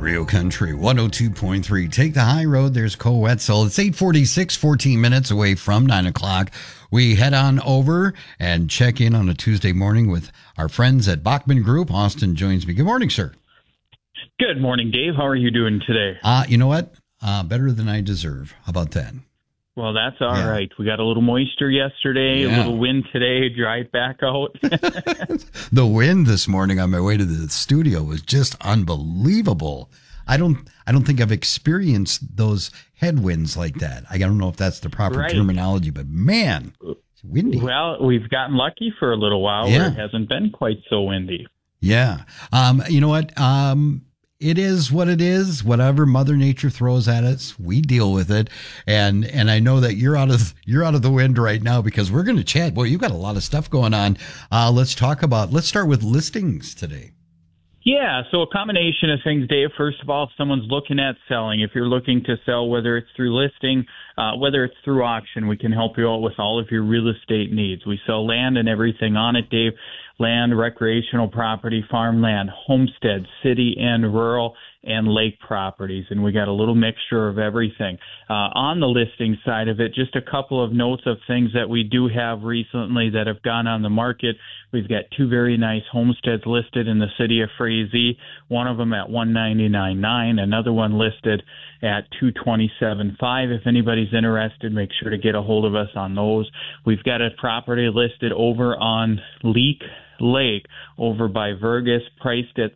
Real Country 102.3. Take the high road. There's Cole Wetzel. It's 8:46, 14 minutes away from 9 o'clock. We head on over and check in on a Tuesday morning with our friends at Bachman Group. Austin joins me. Good morning, sir. Good morning, Dave. How are you doing today? You know what? Better than I deserve. How about that? Well, that's all right. We got a little moisture yesterday, a little wind today, dried back out. The wind this morning on my way to the studio was just unbelievable. I don't think I've experienced those headwinds like that. I don't know if that's the proper terminology, but man, it's windy. Well, we've gotten lucky for a little while where it hasn't been quite so windy. Yeah. You know what? It is what it is. Whatever Mother Nature throws at us, we deal with it. And I know that you're out of the wind right now because we're going to chat. Boy, you've got a lot of stuff going on. Let's start with listings today. Yeah, so a combination of things, Dave. First of all, if someone's looking at selling, if you're looking to sell, whether it's through listing, whether it's through auction, we can help you out with all of your real estate needs. We sell land and everything on it, Dave. Land, recreational property, farmland, homestead, city and rural, and lake properties. And we got a little mixture of everything. On the listing side of it, just a couple of notes of things that we do have recently that have gone on the market. We've got two very nice homesteads listed in the city of Frazee, one of them at $199,900, another one listed at $227,500. If anybody's interested, make sure to get a hold of us on those. We've got a property listed over on Leak Lake over by Vergas, priced at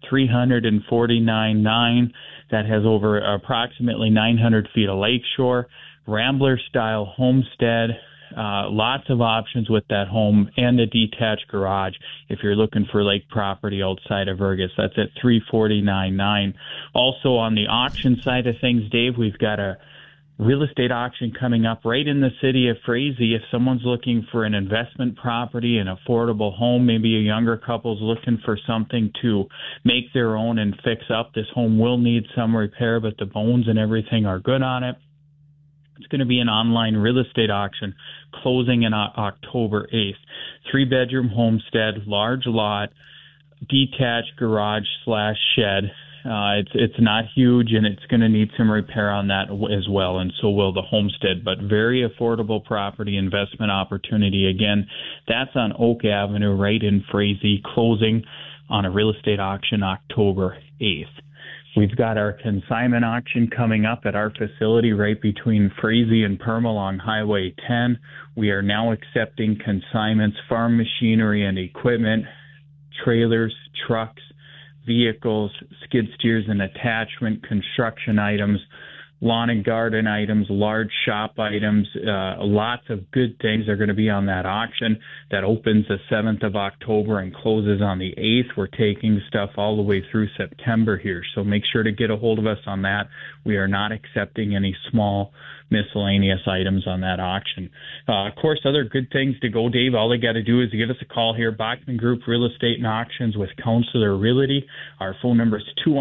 $349,900. That has over approximately 900 feet of lakeshore, Rambler style homestead. Lots of options with that home and a detached garage. If you're looking for lake property outside of Vergas, that's at $349,900. Also on the auction side of things, Dave, we've got a real estate auction coming up right in the city of Frazee. If someone's looking for an investment property, an affordable home, maybe a younger couple's looking for something to make their own and fix up, this home will need some repair, but the bones and everything are good on it. It's going to be an online real estate auction closing in October 8th. 3-bedroom homestead, large lot, detached garage/shed. It's not huge, and it's going to need some repair on that as well, and so will the homestead. But very affordable property investment opportunity. Again, that's on Oak Avenue right in Frazee, closing on a real estate auction October 8th. We've got our consignment auction coming up at our facility right between Frazee and Perm along Highway 10. We are now accepting consignments, farm machinery and equipment, trailers, trucks, vehicles, skid steers and attachment, construction items, lawn and garden items, large shop items. Lots of good things are going to be on that auction that opens the 7th of October and closes on the 8th. We're taking stuff all the way through September here, so make sure to get a hold of us on that. We are not accepting any small miscellaneous items on that auction. Of course, other good things to go, Dave. All they got to do is give us a call here, Bachman Group Real Estate and Auctions with Counselor Realty. Our phone number is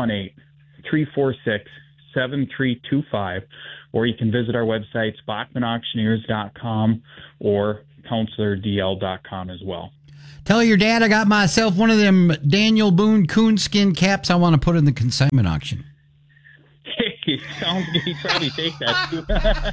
218-346-7325, or you can visit our websites, BachmanAuctioneers.com or CounselorDL.com as well. Tell your dad I got myself one of them Daniel Boone coonskin caps I want to put in the consignment auction. Hey, sounds good. He'd probably take that too.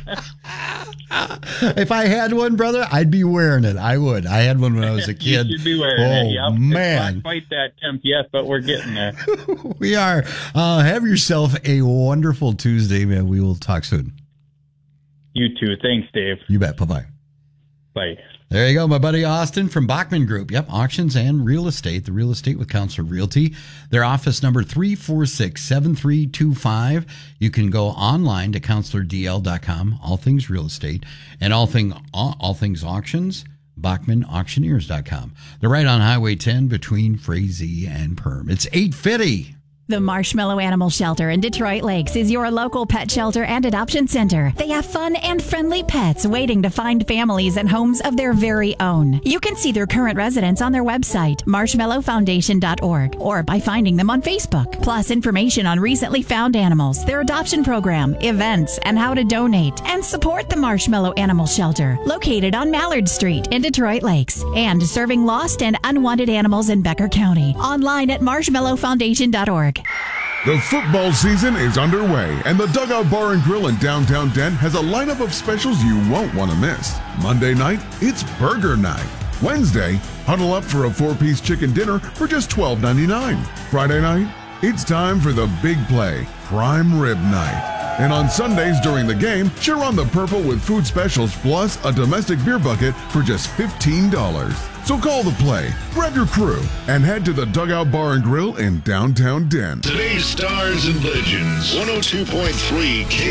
If I had one, brother, I'd be wearing it. I would. I had one when I was a kid. You should be wearing it. Yep. Man. It's not quite that temp yet, but we're getting there. We are. Have yourself a wonderful Tuesday, man. We will talk soon. You too. Thanks, Dave. You bet. Bye-bye. Bye. There you go, my buddy Austin from Bachman Group. Yep, auctions and real estate. The Real Estate with Counselor Realty. Their office number 346-7325. You can go online to CounselorDL.com. All things real estate and all things auctions. BachmanAuctioneers.com. They're right on Highway 10 between Frazee and Perm. It's 8:50. The Marshmallow Animal Shelter in Detroit Lakes is your local pet shelter and adoption center. They have fun and friendly pets waiting to find families and homes of their very own. You can see their current residents on their website, marshmallowfoundation.org, or by finding them on Facebook. Plus information on recently found animals, their adoption program, events, and how to donate and support the Marshmallow Animal Shelter, located on Mallard Street in Detroit Lakes, and serving lost and unwanted animals in Becker County. Online at marshmallowfoundation.org. The football season is underway, and the Dugout Bar and Grill in downtown Dent has a lineup of specials you won't want to miss. Monday night, it's burger night. Wednesday, huddle up for a 4-piece chicken dinner for just $12.99. Friday night, it's time for the big play, prime rib night. And on Sundays during the game, cheer on the purple with food specials plus a domestic beer bucket for just $15. So call the play, grab your crew, and head to the Dugout Bar and Grill in downtown Dent. Today's Stars and Legends, 102.3 K.